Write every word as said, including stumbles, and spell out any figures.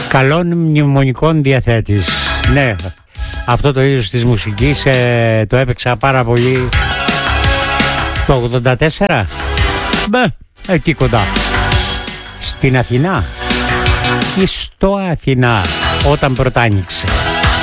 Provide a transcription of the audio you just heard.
Καλών μνημονικών διαθέτης. Ναι, αυτό το είδος της μουσικής ε, το έπαιξα πάρα πολύ το ογδόντα τέσσερα. Μπε, εκεί κοντά. Στην Αθηνά ή στο Αθηνά όταν πρώτα άνοιξε.